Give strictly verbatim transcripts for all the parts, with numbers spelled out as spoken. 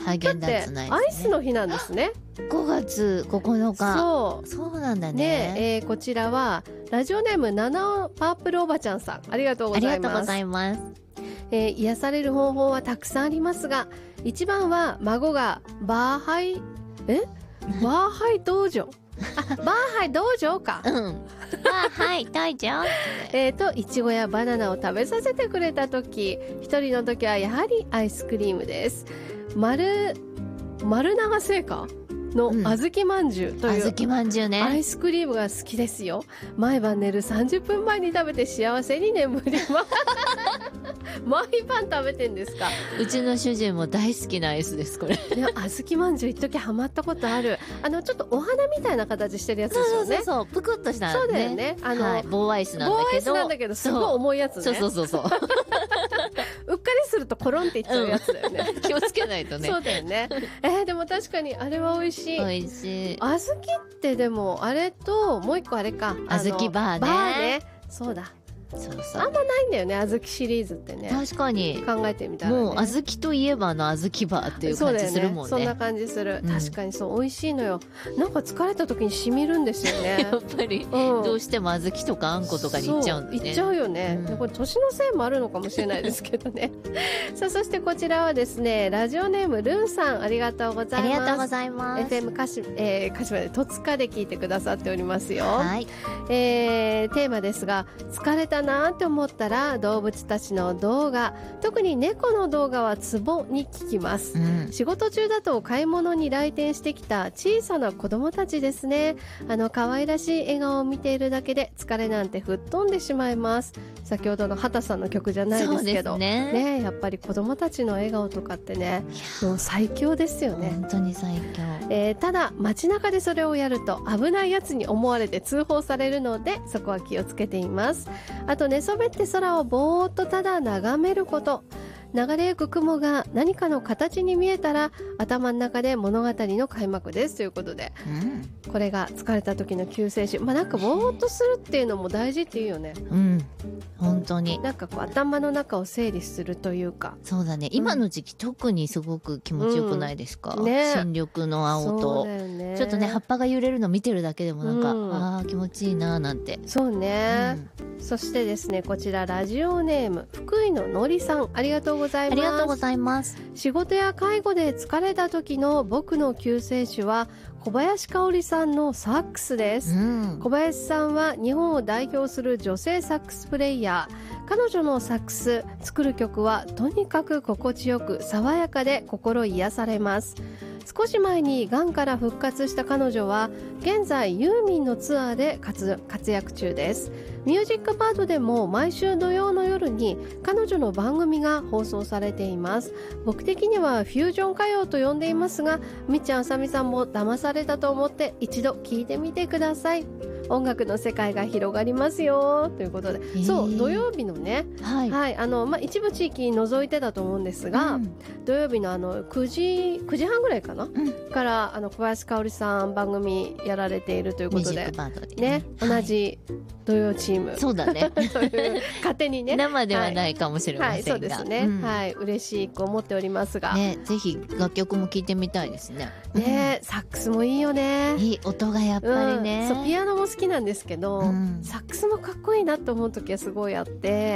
ハーゲンダッツないですね。 アイスの日なんですね。 ごがつここのか。 そうそうなんだね。 ねえー、こちらはラジオネームナナパープルおばちゃんさん、ありがとうございます。 ありがとうございます。 えー、癒される方法はたくさんありますが、一番は孫がバーハイえバーハイ道場あバーハイ道場かうん。あ、はい、大丈夫。 えーといちごやバナナを食べさせてくれた時、一人の時はやはりアイスクリームです。丸丸長製菓のうんあずきまんじゅうという、 あずきまんじゅうね。 アイスクリームが好きですよ。毎晩寝るさんじゅっぷんまえに食べて幸せに眠ります毎晩食べてんですか。 うちの主人も大好きなアイスです、これ。 いや、あずきまんじゅう一時ハマったことある。あのちょっとお花みたいな形してるやつですよね。 そうそうそう、ぷくっとしたね。 そうだよね。あの、 はい、棒アイスなんだけど。 棒アイスなんだけどすごい重いやつね。 そうそうそうそう。 うっかりするとコロンっていっちゃうやつだよね。 気をつけないとね。 そうだよね。えー、でも確かにあれは美味しい。 美味しい。 あずきってでもあれともう一個あれか。 あずきバーね。 バーね。そうだ。 そうそう。 あんまないんだよね、あずきシリーズってね。 確かに。 考えてみたら、ね。 もう、あずきといえばのあずきバーっていう感じするもんね。 そうだよね。そんな感じする。 うん、 確かにそう、美味しいのよ。なんか疲れた時に染みるんですよね。 やっぱり、うん、どうしてもあずきとかあんことかにいっちゃうんだね。 いっちゃうよね。 うん、 これ年のせいもあるのかもしれないですけどね。さあ、そしてこちらはですね、ラジオネームルンさん、ありがとうございます。 ありがとうございます。 エフエム 鹿島、えー、鹿島で戸塚で聞いてくださっておりますよ。 はい。 えー、テーマですが、疲れたなーって思ったら動物たちの動画、特に猫の動画はツボに聞きます、うん、仕事中だと買い物に来店してきた小さな子供たちですね。あの可愛らしい笑顔を見ているだけで疲れなんて吹っ飛んでしまいます。先ほどの畑さんの曲じゃないですけど、そうですね。ね、やっぱり子供たちの笑顔とかってね、もう最強ですよね。 本当に最強。 えー、ただ街中でそれをやると危ないやつに思われて通報されるので、そこは気をつけています。あと寝そべって空をぼーっとただ眺めること。流れゆく雲が何かの形に見えたら頭の中で物語の開幕ですということで、うん、これが疲れた時の救世主。まあなんかぼーっとするっていうのも大事っていうよね。 うん、本当になんかこう頭の中を整理するというか。 そうだね、今の時期、うん、特にすごく気持ちよくないですか、うんね、新緑の青と、ね、ちょっとね葉っぱが揺れるの見てるだけでもなんか、うん、あー気持ちいいななんて。 そうね、うん、そしてですね、こちらラジオネーム福井ののりさん、ありがとうございます。 ありがとうございます。 仕事や介護で疲れた時の僕の救世主は小林香織さんのサックスです、うん、小林さんは日本を代表する女性サックスプレイヤー。彼女のサックス作る曲はとにかく心地よく爽やかで心癒されます。少し前にがんから復活した彼女は現在ユーミンのツアーで 活, 活躍中です。ミュージックバードでも毎週土曜の夜に彼女の番組が放送されています。僕的にはフュージョン歌謡と呼んでいますが、みっちゃんあさみさんも騙されたと思って一度聞いてみてください。音楽の世界が広がりますよということで、そう土曜日のね、はいはい、あのまあ、一部地域除いてだと思うんですが、うん、土曜日のあのくじ、くじはんぐらいかな、うん、からあの小林香織さん番組やられているということで、 ミュージックバードでね、はい、同じ土曜チーム、 そうだねという勝手にね生ではないかもしれませんが、はいはい、そうですね、うん、はい、 嬉しいと思っておりますが、 ね、ぜひ楽曲も聴いてみたいですね。 ね、うん、サックスもいいよね。 いい音がやっぱりね、 うん、そうピアノも好きなんですけど、うん、サックスもかっこいいなと思う時はすごいあって、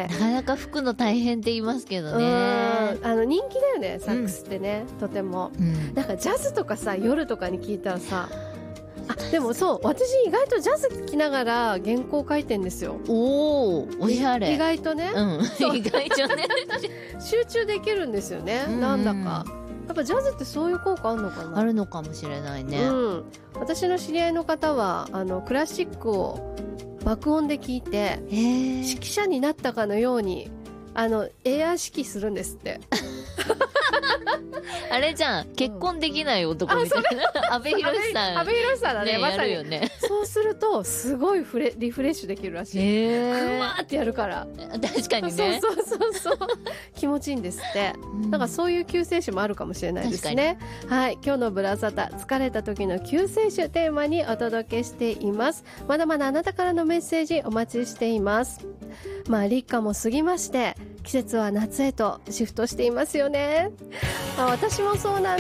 なかなか吹くの大変って言いますけどね、 うん、あの人気だよねサックスってね、うん、とても、うん、なんかジャズとかさ夜とかに聞いたらさ、あでもそう私意外とジャズ聴きながら原稿書いてんですよ。 おーおしゃれ。 意外とね、 うん、意外とね集中できるんですよね、うん、なんだかやっぱジャズってそういう効果あるのかな。 あるのかもしれないね、 うん、私の知り合いの方はあのクラシックを爆音で聞いて指揮者になったかのようにあのエア指揮するんですってあれじゃん、結婚できない男みたいな、阿部寛さん阿部寛さんだね、まさにやるよね。そうするとすごいフレリフレッシュできるらしい。ふわーってやるから確かにね、 そうそうそうそう気持ちいいんですって、うん、だからそういう救世主もあるかもしれないですね。はい、今日のブラサタ疲れた時の救世主テーマにお届けしています。まだまだあなたからのメッセージお待ちしています。まあ立夏も過ぎまして季節は夏へとシフトしていますよね。まあ、私もそうなん